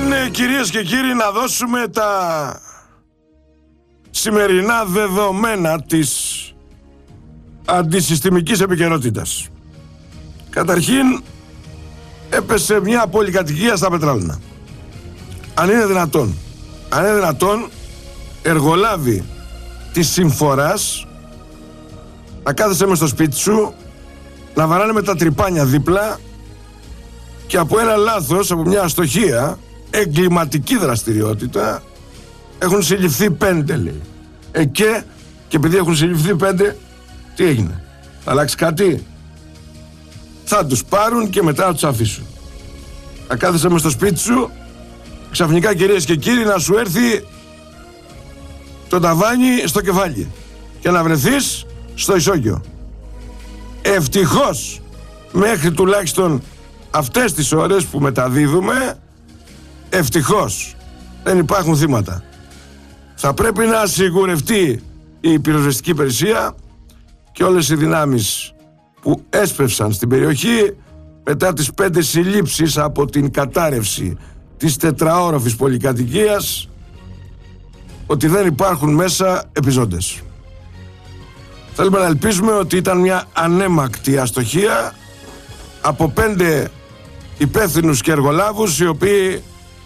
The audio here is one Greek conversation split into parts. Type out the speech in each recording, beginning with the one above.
είναι, κυρίες και κύριοι, να δώσουμε τα σημερινά δεδομένα της αντισυστημικής επικαιρότητας. Καταρχήν, έπεσε μια πολυκατοικία στα Πετράλαινα. Αν είναι δυνατόν, εργολάβοι της Συμφοράς να κάθεσαι μες στο σπίτι σου, να βαράνε με τα τρυπάνια δίπλα και από ένα λάθος, από μια αστοχία, εγκληματική δραστηριότητα, έχουν συλληφθεί 5, λέει. Και επειδή έχουν συλληφθεί 5, τι έγινε? Θα αλλάξει κάτι? Θα τους πάρουν και μετά θα τους αφήσουν. Θα κάθεσαι μες στο σπίτι σου, ξαφνικά, κυρίες και κύριοι, να σου έρθει το ταβάνι στο κεφάλι και να βρεθείς στο ισόγειο. Ευτυχώς, μέχρι τουλάχιστον αυτές τις ώρες που μεταδίδουμε, ευτυχώς δεν υπάρχουν θύματα. Θα πρέπει να σιγουρευτεί η πυροσβεστική υπηρεσία και όλες οι δυνάμεις που έσπευσαν στην περιοχή μετά τις 5 συλλήψεις από την κατάρρευση της τετραόροφης πολυκατοικίας, ότι δεν υπάρχουν μέσα επιζώντες. Θέλουμε να ελπίζουμε ότι ήταν μια ανέμακτη αστοχία από 5 υπεύθυνους και εργολάβους, οι οποίοι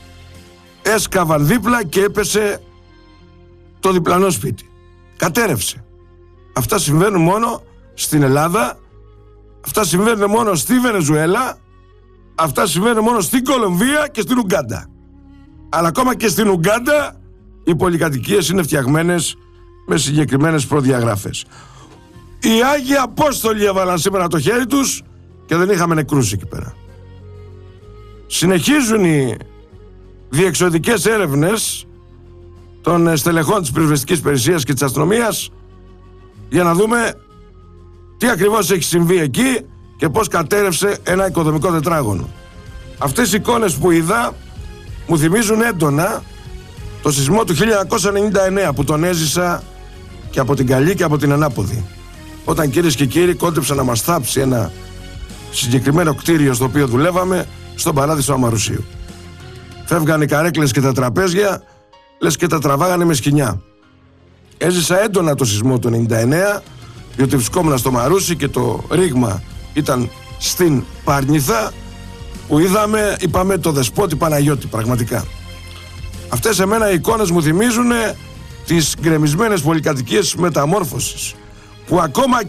έσκαβαν δίπλα και έπεσε το διπλανό σπίτι. Κατέρευσε. Αυτά συμβαίνουν μόνο στην Ελλάδα, αυτά συμβαίνουν μόνο στη Βενεζουέλα, αυτά συμβαίνουν μόνο στην Κολομβία και στην Ουγκάντα. Αλλά ακόμα και στην Ουγκάντα οι πολυκατοικίες είναι φτιαγμένες με συγκεκριμένες προδιαγραφές. Οι Άγιοι Απόστολοι έβαλαν σήμερα το χέρι τους και δεν είχαμε νεκρούς εκεί πέρα. Συνεχίζουν οι διεξοδικές έρευνες των στελεχών της πυροσβεστικής υπηρεσίας και της αστυνομίας για να δούμε τι ακριβώς έχει συμβεί εκεί και πώς κατέρευσε ένα οικοδομικό τετράγωνο. Αυτές οι εικόνες που είδα μου θυμίζουν έντονα το σεισμό του 1999 που τον έζησα και από την Καλή και από την Ανάποδη, όταν, κυρίες και κύριοι, κόντεψε να μας θάψει ένα συγκεκριμένο κτίριο στο οποίο δουλεύαμε στον Παράδεισο Αμαρουσίου. Φεύγανε οι καρέκλες και τα τραπέζια, λες και τα τραβάγανε με σκοινιά. Έζησα έντονα το σεισμό του 99, διότι βρισκόμουν στο Μαρούσι και το ρήγμα ήταν στην Πάρνηθα, που είπαμε το δεσπότη Παναγιώτη, πραγματικά. Αυτές εμένα οι εικόνες μου θυμίζουν τις γκρεμισμένες πολυκατοικίες μεταμόρφωσης, που ακόμα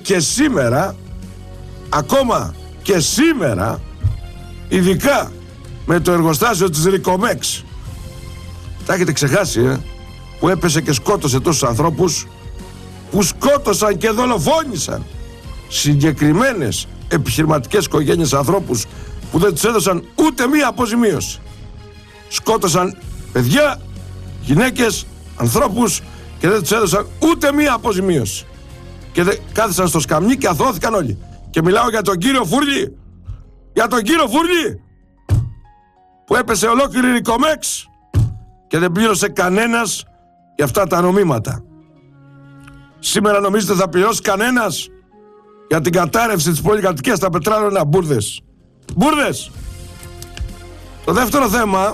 και σήμερα, ειδικά με το εργοστάσιο της Ρικομέξ, τα έχετε ξεχάσει, που έπεσε και σκότωσε τόσους ανθρώπους, που σκότωσαν και δολοφόνησαν συγκεκριμένες επιχειρηματικές οικογένειες, ανθρώπους που δεν τους έδωσαν ούτε μία αποζημίωση. Σκότωσαν παιδιά, γυναίκες, ανθρώπους και δεν τους έδωσαν ούτε μία αποζημίωση. Και κάθισαν στο σκαμνί και αθώθηκαν όλοι. Και μιλάω για τον κύριο Φούρλη. Για τον κύριο Φούρλη, που έπεσε ολόκληρη Ρικομέξ και δεν πλήρωσε κανένας για αυτά τα νομίματα. Σήμερα νομίζετε θα πληρώσει κανένας για την κατάρρευση της πολυκατοικίας στα Πετράλαινα? Μπούρδες. Μπούρδες. Το δεύτερο θέμα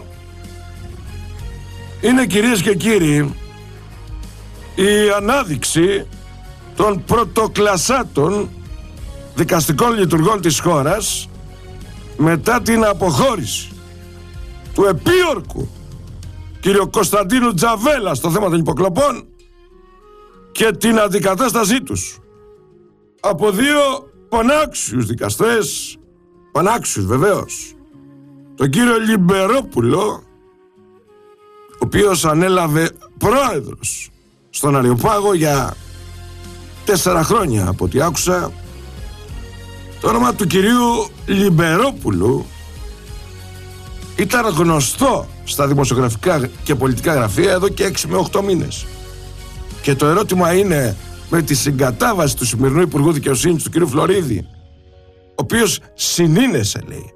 είναι, κυρίες και κύριοι, η ανάδειξη των πρωτοκλασσάτων δικαστικών λειτουργών της χώρας μετά την αποχώρηση του επίορκου κύριο Κωνσταντίνου Τζαβέλα στο θέμα των υποκλοπών και την αντικατάστασή τους από 2 πανάξιους δικαστές, πανάξιους βεβαίως, τον κύριο Λιμπερόπουλο, ο οποίος ανέλαβε πρόεδρος στον Αριοπάγο για 4 χρόνια από ό,τι άκουσα. Το όνομα του κυρίου Λιμπερόπουλου ήταν γνωστό στα δημοσιογραφικά και πολιτικά γραφεία εδώ και 6 με 8 μήνες. Και το ερώτημα είναι, με τη συγκατάβαση του σημερινού Υπουργού Δικαιοσύνης, του κυρίου Φλωρίδη, ο οποίος συνήνεσε, λέει,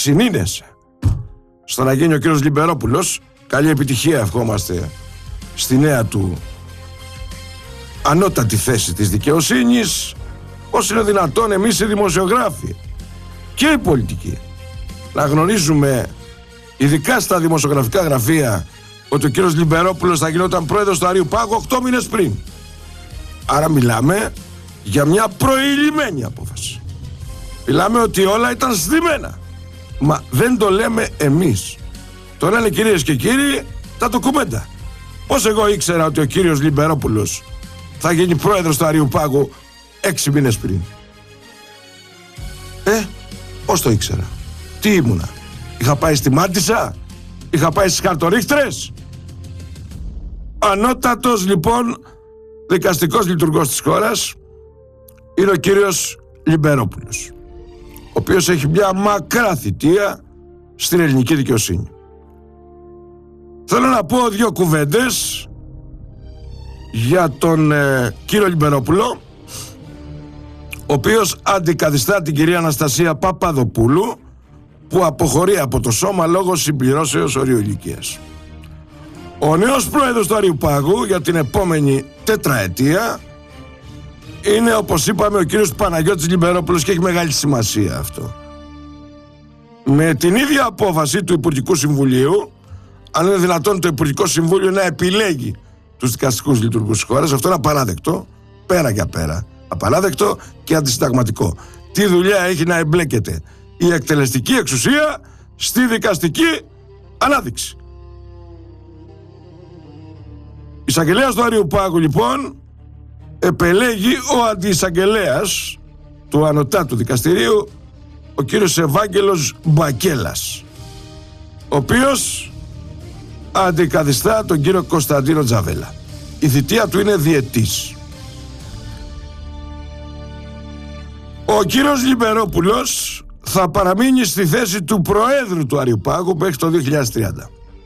στο να γίνει ο κύριος Λιμπερόπουλος, καλή επιτυχία ευχόμαστε στη νέα του ανώτατη θέση της δικαιοσύνης. Πώς είναι δυνατόν εμείς οι δημοσιογράφοι και οι πολιτικοί να γνωρίζουμε ειδικά στα δημοσιογραφικά γραφεία, ότι ο κύριος Λιμπερόπουλος θα γινόταν πρόεδρος του Αριού Πάγου 8 μήνες πριν. Άρα μιλάμε για μια προηλυμένη απόφαση. Μιλάμε ότι όλα ήταν στημένα. Μα δεν το λέμε εμείς. Το λένε, κυρίες και κύριοι, τα ντοκουμέντα. Πώς εγώ ήξερα ότι ο κύριος Λιμπερόπουλος θα γίνει πρόεδρος του Αριού Πάγου 6 μήνες πριν? Πώς το ήξερα? Τι ήμουνα? Είχα πάει στη Μάντισσα? Είχα πάει στις χαρτορίχτρες? Ανώτατος λοιπόν δικαστικός λειτουργός της χώρας είναι ο κύριος Λιμπερόπουλος, ο οποίος έχει μια μακρά θητεία στην ελληνική δικαιοσύνη. Θέλω να πω 2 κουβέντες για τον κύριο Λιμπερόπουλο, ο οποίος αντικαθιστά την κυρία Αναστασία Παπαδοπούλου, που αποχωρεί από το σώμα λόγω συμπληρώσεως ορίου ηλικίας. Ο νέος πρόεδρος του Αριού Πάγου για την επόμενη τετραετία είναι, όπως είπαμε, ο κύριος Παναγιώτης Λιμπερόπουλος, και έχει μεγάλη σημασία αυτό. Με την ίδια απόφαση του Υπουργικού Συμβουλίου, αν είναι δυνατόν το Υπουργικό Συμβούλιο να επιλέγει τους δικαστικούς λειτουργούς της χώρας, αυτό είναι απαράδεκτο, πέρα για πέρα. Απαράδεκτο και αντισυνταγματικό. Τι δουλειά έχει να εμπλέκεται η εκτελεστική εξουσία στη δικαστική ανάδειξη? Η εισαγγελέας του Αριού Πάγου λοιπόν επελέγει ο αντιεισαγγελέας του Ανωτάτου Δικαστηρίου, ο κύριος Ευάγγελος Μπακέλας, ο οποίος αντικαθιστά τον κύριο Κωνσταντίνο Τζαβέλα. Η θητεία του είναι διετής. Ο κύριος Λιμπερόπουλος θα παραμείνει στη θέση του Προέδρου του Αριού Πάγου μέχρι το 2030.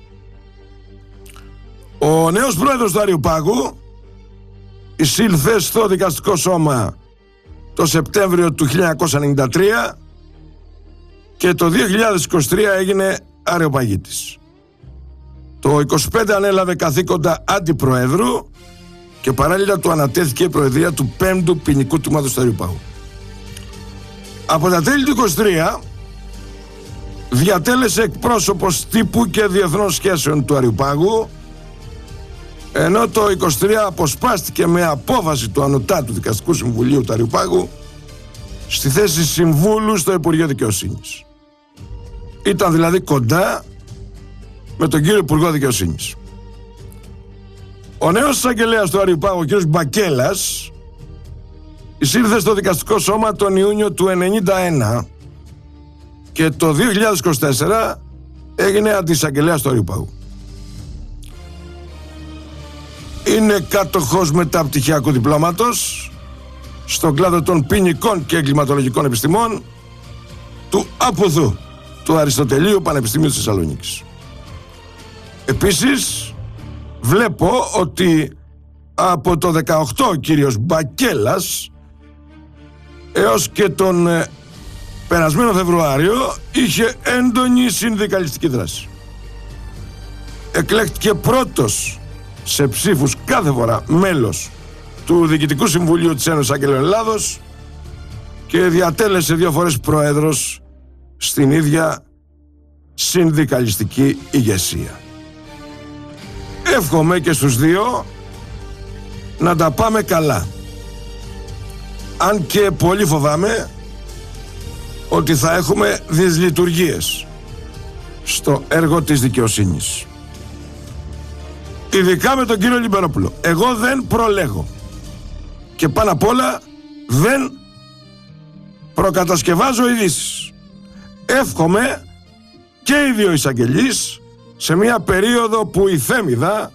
Ο νέος Πρόεδρος του Αριού Πάγου εισήλθε στο δικαστικό σώμα το Σεπτέμβριο του 1993 και το 2023 έγινε αρεοπαγίτης. Το 25 ανέλαβε καθήκοντα αντιπροέδρου και παράλληλα του ανατέθηκε η προεδρία του 5ου ποινικού τμήματος του Αριού Πάγου. Από τα τέλη του 23 διατέλεσε εκπρόσωπος τύπου και διεθνών σχέσεων του Αριού Πάγου, ενώ το 23 αποσπάστηκε με απόφαση του Ανωτάτου Δικαστικού Συμβουλίου του Αριού Πάγου στη θέση συμβούλου στο Υπουργείο Δικαιοσύνης. Ήταν δηλαδή κοντά με τον κύριο Υπουργό Δικαιοσύνης. Ο νέος εισαγγελέας του Αριού Πάγου, ο κύριος Μπακέλας, εισήλθε στο δικαστικό σώμα τον Ιούνιο του 1991 και το 2024 έγινε αντιεισαγγελέας του Αριού Πάγου. Είναι κάτοχος μεταπτυχιακού διπλώματος στον κλάδο των ποινικών και εγκληματολογικών επιστημών του ΑΠΟΔΟΥ, του Αριστοτελείου Πανεπιστημίου της Θεσσαλονίκης. Επίσης βλέπω ότι από το 18 ο κύριος Μπακέλας έως και τον περασμένο Φεβρουάριο είχε έντονη συνδικαλιστική δράση. Εκλέχτηκε πρώτος σε ψήφους κάθε φορά μέλος του Διοικητικού Συμβουλίου της Ένωσης Αγγελέων Ελλάδος και διατέλεσε 2 φορές πρόεδρος στην ίδια συνδικαλιστική ηγεσία. Εύχομαι και στους 2 να τα πάμε καλά. Αν και πολύ φοβάμαι ότι θα έχουμε δυσλειτουργίες στο έργο της δικαιοσύνης. Ειδικά με τον κύριο Λιμπερόπουλο. Εγώ δεν προλέγω και πάνω απ' όλα δεν προκατασκευάζω ειδήσεις. Εύχομαι και οι 2 εισαγγελείς σε μια περίοδο που η Θέμιδα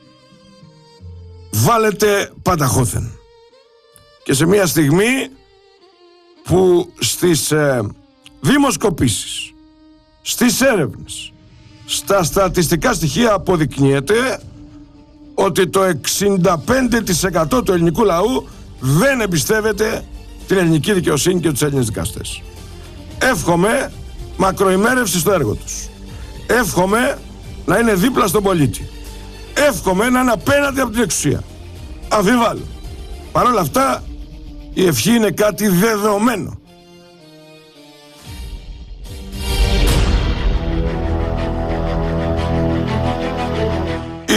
βάλετε πανταχώθεν και σε μια στιγμή που στις δημοσκοπήσεις, στις έρευνες, στα στατιστικά στοιχεία αποδεικνύεται ότι το 65% του ελληνικού λαού δεν εμπιστεύεται την ελληνική δικαιοσύνη και τους Έλληνες δικαστές. Εύχομαι μακροημέρευση στο έργο τους. Εύχομαι να είναι δίπλα στον πολίτη. Εύχομαι να είναι απέναντι από την εξουσία. Αμφιβάλλω. Παρ' όλα αυτά η ευχή είναι κάτι δεδομένο.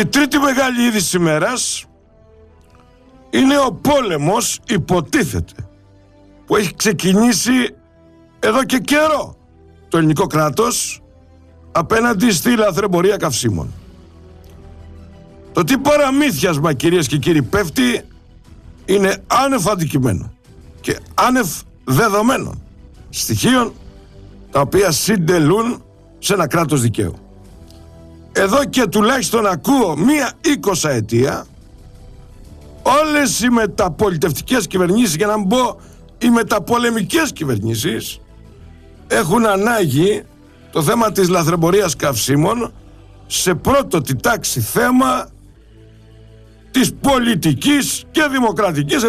Η τρίτη μεγάλη είδηση της ημέρας είναι ο πόλεμος, υποτίθεται, που έχει ξεκινήσει εδώ και καιρό το ελληνικό κράτος απέναντι στη λαθρεμπορία καυσίμων. Το τι παραμύθιασμα, κυρίες και κύριοι, πέφτει είναι άνευ αντικειμένου και άνευ δεδομένων στοιχείων τα οποία συντελούν σε ένα κράτος δικαίου. Εδώ και τουλάχιστον ακούω μία 20 ετία όλες οι μεταπολιτευτικές κυβερνήσεις, για να μην πω οι μεταπολεμικές κυβερνήσεις, έχουν ανάγει το θέμα της λαθρεμπορίας καυσίμων σε πρώτη τάξη θέμα της πολιτικής και δημοκρατικής